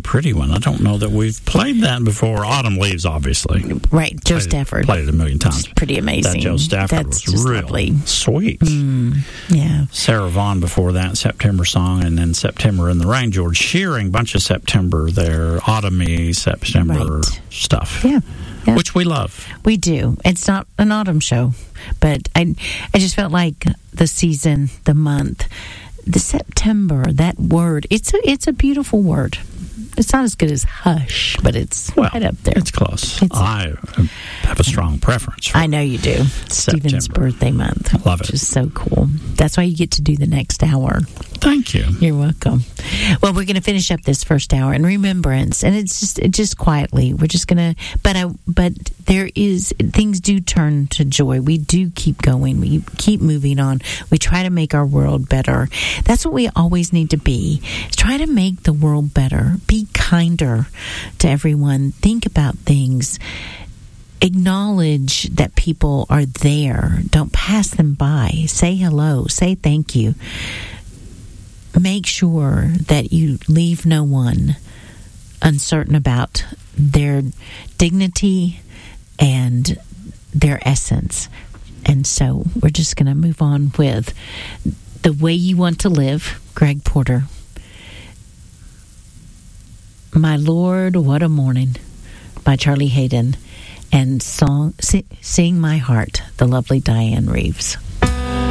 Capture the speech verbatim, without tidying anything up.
pretty one. I don't know that we've played that before. Autumn Leaves, obviously. Right, Joe played Stafford. It, played it a million times. It's pretty amazing. That Joe Stafford That's was just real lovely. Sweet. Mm, yeah. Sarah Vaughan before that, September Song, and then September in the Rain. George Shearing, bunch of September there, autumny September Right. stuff. Yeah. Yeah. Which we love. We do. It's not an autumn show, but I, I just felt like the season, the month, the September, that word, it's a, it's a beautiful word. It's not as good as hush, but it's Well, right up there. It's close. It's- I have a strong preference for I know you do. Stephen's September. birthday month. Love it. Which is so cool. That's why you get to do the next hour. Thank you. You're welcome. Well, we're going to finish up this first hour in remembrance, and it's just it just quietly. We're just going to, but I, but there is things do turn to joy. We do keep going. We keep moving on. We try to make our world better. That's what we always need to be. Try to make the world better. Be kinder to everyone. Think about things. Acknowledge that people are there. Don't pass them by. Say hello. Say thank you. Make sure that you leave no one uncertain about their dignity and their essence. And so we're just going to move on with The Way You Want to Live, Greg Porter. My Lord, What a Morning by Charlie Hayden. And song, Sing My Heart, the lovely Diane Reeves.